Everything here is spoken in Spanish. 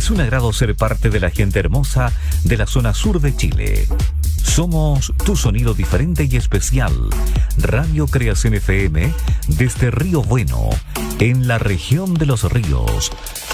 Es un agrado ser parte de la gente hermosa de la zona sur de Chile. Somos tu sonido diferente y especial. Radio Creación FM desde Río Bueno, en la región de los ríos.